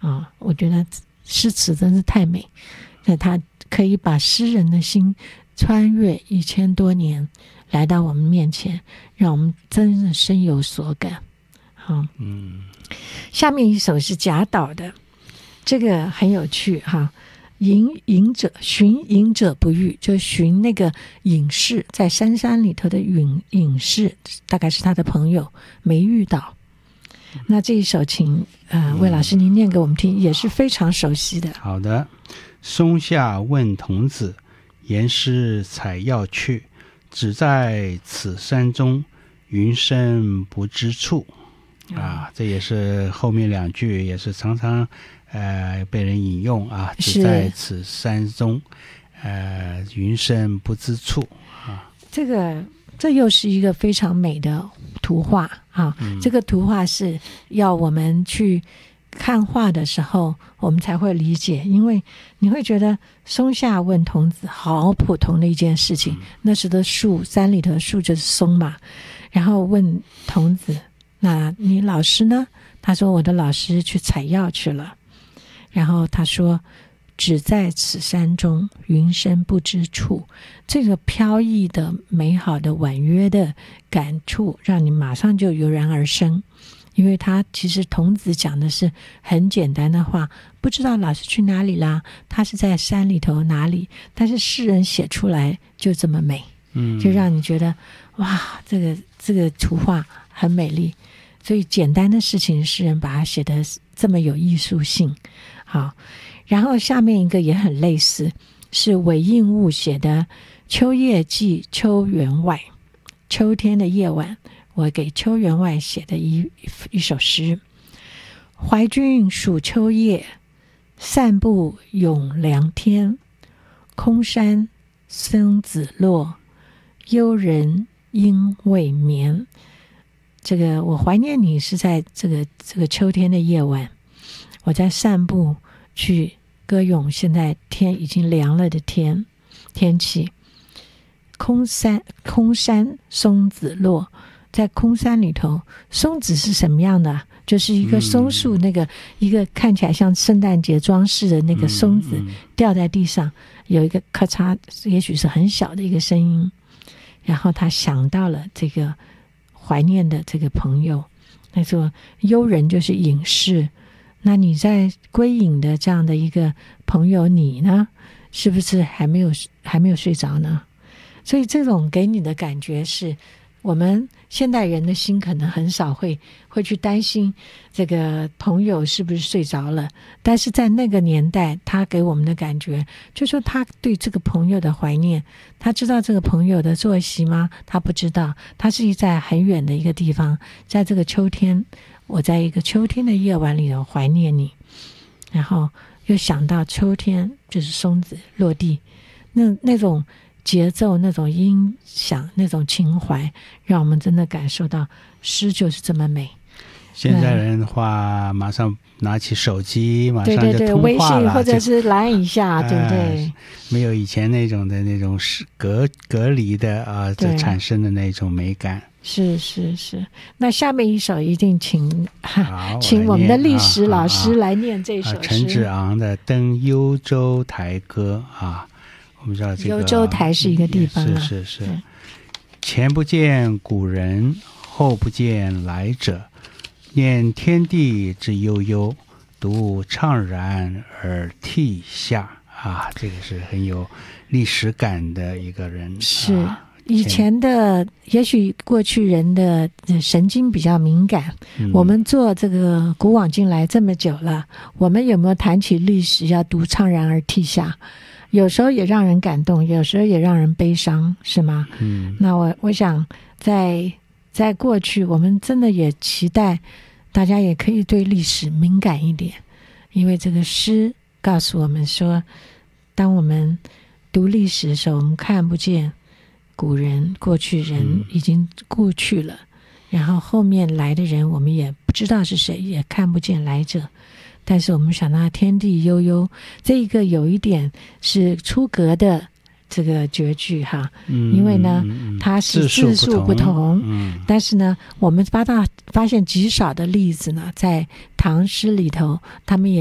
我觉得诗词真是太美，那它可以把诗人的心穿越1000多年来到我们面前，让我们真的深有所感。下面一首是贾岛的，这个很有趣哈。寻隐者不遇，就寻那个隐士，在山里头的隐士，大概是他的朋友，没遇到。那这一首请魏老师您念给我们听，也是非常熟悉的。 好的。松下问童子，言师采药去，只在此山中，云深不知处。这也是后面2句也是常常被人引用啊，只在此山中，云深不知处啊。这又是一个非常美的图画啊！这个图画是要我们去看画的时候，我们才会理解，因为你会觉得松下问童子好普通的一件事情，那时的山里头的树就是松嘛，然后问童子，那你老师呢？他说我的老师去采药去了。然后他说只在此山中，云深不知处。这个飘逸的美好的婉约的感触让你马上就油然而生，因为他其实童子讲的是很简单的话，不知道老师去哪里啦，他是在山里头哪里，但是诗人写出来就这么美，就让你觉得哇，这个图画很美丽。所以简单的事情诗人把它写得这么有艺术性。好，然后下面一个也很类似，是韦应物写的《秋夜寄邱员外》，秋天的夜晚，我给邱员外写的一首诗。怀君属秋夜，散步咏凉天。空山僧子落，幽人应未眠。这个我怀念你是在这个秋天的夜晚，我在散步去歌咏现在天已经凉了的天气。空山松子落，在空山里头，松子是什么样的？就是一个松树，那个一个看起来像圣诞节装饰的那个松子掉在地上，有一个咔嚓，也许是很小的一个声音，然后他想到了这个怀念的这个朋友。他说幽人就是隐士，那你在归隐的这样的一个朋友，你呢是不是还没有睡着呢？所以这种给你的感觉是，我们现代人的心可能很少会去担心这个朋友是不是睡着了，但是在那个年代他给我们的感觉就是说他对这个朋友的怀念。他知道这个朋友的作息吗？他不知道，他是在很远的一个地方，在这个秋天，我在一个秋天的夜晚里头怀念你，然后又想到秋天就是松子落地，那种节奏，那种音响，那种情怀，让我们真的感受到诗就是这么美。 现在人的话，马上拿起手机，马上就通话了， 对，微信或者是来一下，对不对？ 没有以前那种隔离的就产生的那种美感。 是。那下面一首一定请我们的历史老师来念这首诗。 陈子昂的《登幽州台歌》啊。我们知道这个幽州台是一个地方啊， 是。前不见古人，后不见来者。念天地之悠悠，独怅然而涕下啊！这个是很有历史感的一个人。 是以前的，也许过去人的神经比较敏感。我们做这个古往今来这么久了，我们有没有谈起历史要独怅然而涕下？有时候也让人感动，有时候也让人悲伤，是吗？那我想在过去，我们真的也期待大家也可以对历史敏感一点，因为这个诗告诉我们说，当我们读历史的时候，我们看不见古人过去人已经故去了，然后后面来的人我们也不知道是谁，也看不见来者，但是我们想到天地悠悠，这一个有一点是出格的这个绝句哈，因为呢它是字数不同，但是呢我们发现极少的例子呢，在唐诗里头他们也